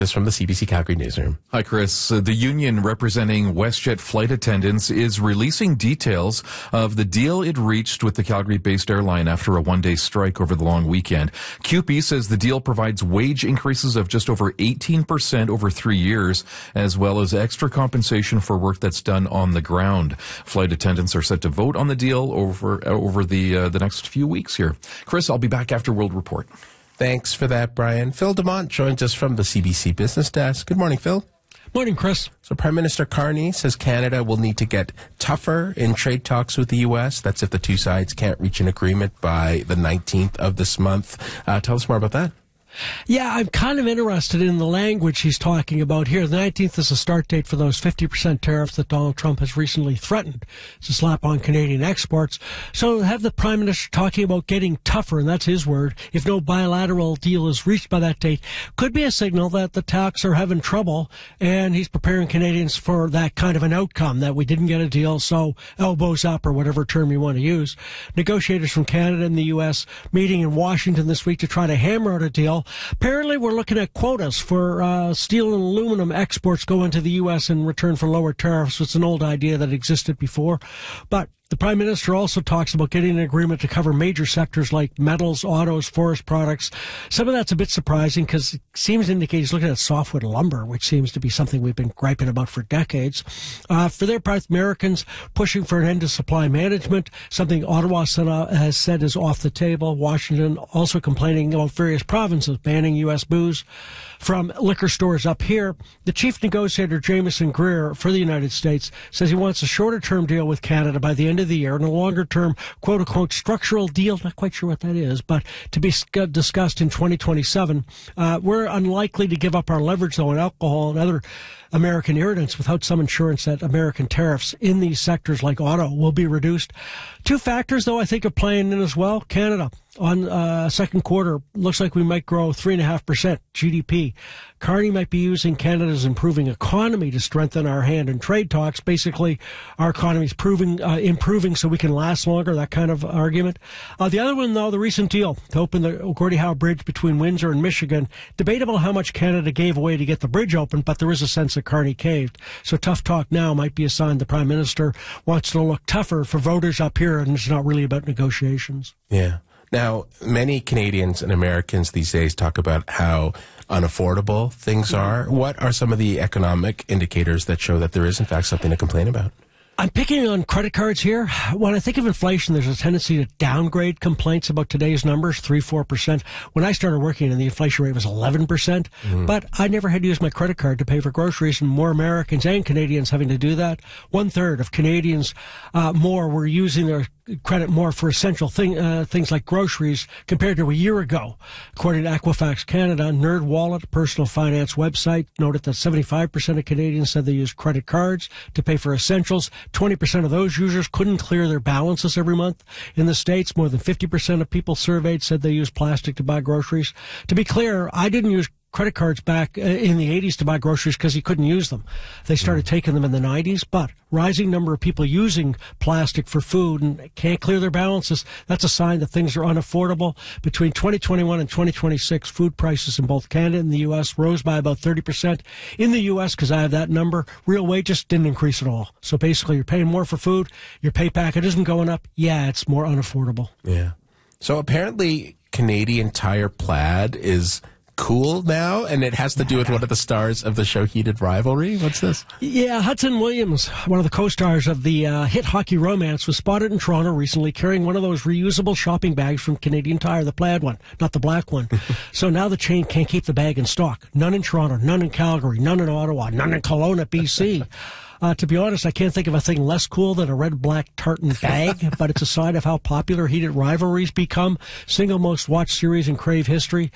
This from the CBC Calgary newsroom. Hi, Chris. The union representing WestJet flight attendants is releasing details of the deal it reached with the Calgary-based airline after a one-day strike over the long weekend. CUPE says the deal provides wage increases of just over 18% over 3 years, as well as extra compensation for work that's done on the ground. Flight attendants are set to vote on the deal over the next few weeks here. Chris, I'll be back after World Report. Thanks for that, Brian. Phil Dumont joins us from the CBC Business Desk. Good morning, Phil. Morning, Chris. So Prime Minister Carney says Canada will need to get tougher in trade talks with the U.S. That's if the two sides can't reach an agreement by the 19th of this month. Tell us more about that. Yeah, I'm kind of interested in the language he's talking about here. The 19th is the start date for those 50% tariffs that Donald Trump has recently threatened to slap on Canadian exports. So have the Prime Minister talking about getting tougher, and that's his word, if no bilateral deal is reached by that date, could be a signal that the talks are having trouble, and he's preparing Canadians for that kind of an outcome, that we didn't get a deal, so elbows up, or whatever term you want to use. Negotiators from Canada and the U.S. meeting in Washington this week to try to hammer out a deal. Apparently, we're looking at quotas for steel and aluminum exports going to the U.S. in return for lower tariffs. It's an old idea that existed before. But the Prime Minister also talks about getting an agreement to cover major sectors like metals, autos, forest products. Some of that's a bit surprising because it seems to indicate he's looking at softwood lumber, which seems to be something we've been griping about for decades. For their part, Americans pushing for an end to supply management, something Ottawa has said is off the table. Washington also complaining about various provinces banning U.S. booze from liquor stores up here. The chief negotiator, Jameson Greer, for the United States, says he wants a shorter-term deal with Canada by the end of the year and a longer-term, quote-unquote, structural deal, not quite sure what that is, but to be discussed in 2027. We're unlikely to give up our leverage, though, on alcohol and other American irritants without some assurance that American tariffs in these sectors like auto will be reduced. Two factors, though, I think are playing in as well. Canada, on second quarter, looks like we might grow 3.5% GDP. Carney might be using Canada's improving economy to strengthen our hand in trade talks. Basically, our economy is improving so we can last longer, that kind of argument. The other one, though, the recent deal to open the Gordie Howe Bridge between Windsor and Michigan. Debatable how much Canada gave away to get the bridge open, but there is a sense that Carney caved. So tough talk now might be a sign the Prime Minister wants to look tougher for voters up here, and it's not really about negotiations. Yeah. Now, many Canadians and Americans these days talk about how unaffordable things are. What are some of the economic indicators that show that there is, in fact, something to complain about? I'm picking on credit cards here. When I think of inflation, there's a tendency to downgrade complaints about today's numbers, 3-4%. When I started working, the inflation rate was 11%. But I never had to use my credit card to pay for groceries, and more Americans and Canadians having to do that. 1/3 of Canadians more were using their credit more for essential things like groceries compared to a year ago. According to Equifax Canada, NerdWallet, a personal finance website, noted that 75% of Canadians said they use credit cards to pay for essentials. 20% of those users couldn't clear their balances every month. In the States, more than 50% of people surveyed said they use plastic to buy groceries. To be clear, I didn't use credit cards back in the 80s to buy groceries because you couldn't use them. They started taking them in the 90s, but rising number of people using plastic for food and can't clear their balances, that's a sign that things are unaffordable. Between 2021 and 2026, food prices in both Canada and the U.S. rose by about 30%. In the U.S., because I have that number, real wages didn't increase at all. So basically, you're paying more for food, your pay packet isn't going up. Yeah, it's more unaffordable. Yeah. So apparently, Canadian Tire Plaid is cool now, and it has to do with one of the stars of the show Heated Rivalry. What's this? Yeah, Hudson Williams, one of the co-stars of the hit Hockey Romance, was spotted in Toronto recently carrying one of those reusable shopping bags from Canadian Tire, the plaid one, not the black one. So now the chain can't keep the bag in stock. None in Toronto, none in Calgary, none in Ottawa, none in Kelowna, BC. To be honest, I can't think of a thing less cool than a red-black tartan bag, but it's a sign of how popular Heated Rivalries become. Single most watched series in Crave history.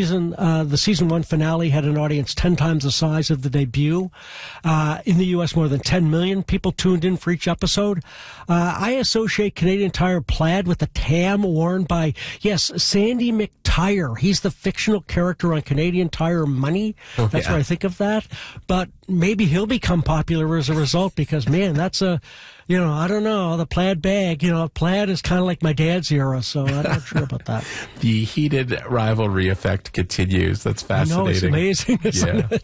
The season 1 finale had an audience 10 times the size of the debut. In the U.S., more than 10 million people tuned in for each episode. I associate Canadian Tire Plaid with the tam worn by, yes, Sandy McTire. He's the fictional character on Canadian Tire Money. That's where I think of that. But maybe he'll become popular as a a result because, man, that's a, I don't know, the plaid bag, plaid is kind of like my dad's era, so I'm not sure about that. The heated rivalry effect continues. That's fascinating. I know, it's amazing, isn't it?